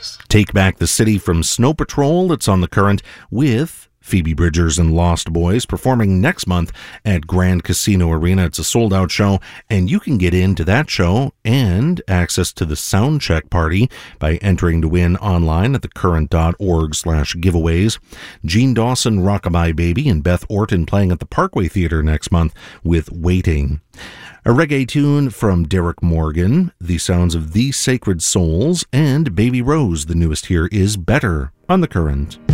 Take Back the City from Snow Patrol. It's on the Current with Phoebe Bridgers and Lost Boys performing next month at Grand Casino Arena. It's a sold-out show, and you can get into that show and access to the Soundcheck Party by entering to win online at thecurrent.org/giveaways. Gene Dawson, Rockabye Baby, and Beth Orton playing at the Parkway Theater next month with Waiting. A reggae tune from Derek Morgan, the sounds of The Sacred Souls, and Baby Rose. The newest here is Better on the Current.